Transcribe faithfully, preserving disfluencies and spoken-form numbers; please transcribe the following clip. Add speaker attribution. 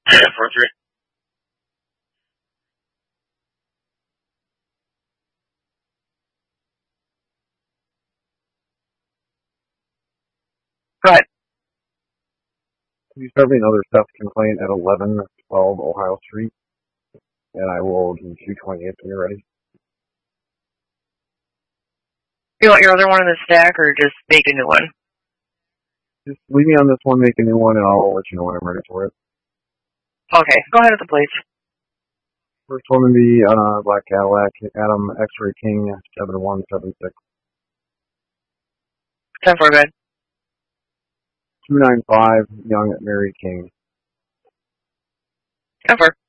Speaker 1: four three.
Speaker 2: Go ahead.
Speaker 3: You serve me another theft complaint at eleven twelve Ohio Street, and I will do two twenty-eight when you're ready.
Speaker 2: You want your other one in the stack, or just make a new one?
Speaker 3: Just leave me on this one, make a new one, and I'll let you know when I'm ready for it.
Speaker 2: Okay, go ahead with the plates.
Speaker 3: First one would be uh, Black Cadillac, Adam X-Ray King, seven one seven six.
Speaker 2: ten four, bed.
Speaker 3: two nine five, Young Mary King.
Speaker 2: ten four.